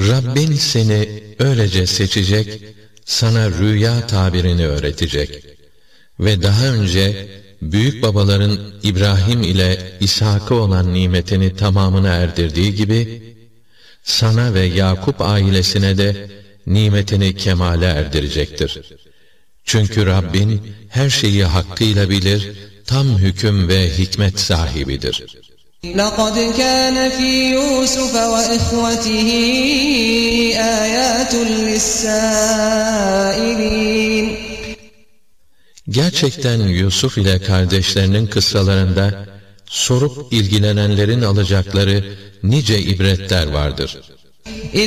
Rabbin seni öylece seçecek, sana rüya tabirini öğretecek. Ve daha önce büyük babaların İbrahim ile İshak'a olan nimetini tamamına erdirdiği gibi, sana ve Yakup ailesine de nimetini kemale erdirecektir. Çünkü Rabbin her şeyi hakkıyla bilir, tam hüküm ve hikmet sahibidir. لَقَدْ كَانَ فِي يُوسُفَ وَإِخْوَتِهِ آيَاتٌ لِلسَّائِلِينَ Gerçekten Yusuf ile kardeşlerinin kıssalarında sorup ilgilenenlerin alacakları nice ibretler vardır.